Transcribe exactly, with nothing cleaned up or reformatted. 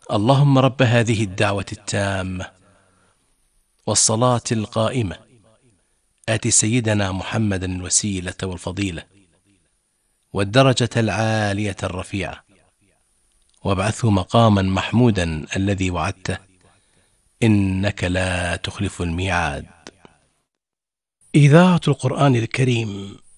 اللهم رب هذه الدعوة التامة والصلاة القائمة آت سيدنا محمدا الوسيلة والفضيلة والدرجة العالية الرفيعة وابعثه مقاما محمودا الذي وعدته إنك لا تخلف الميعاد. إذاعة القرآن الكريم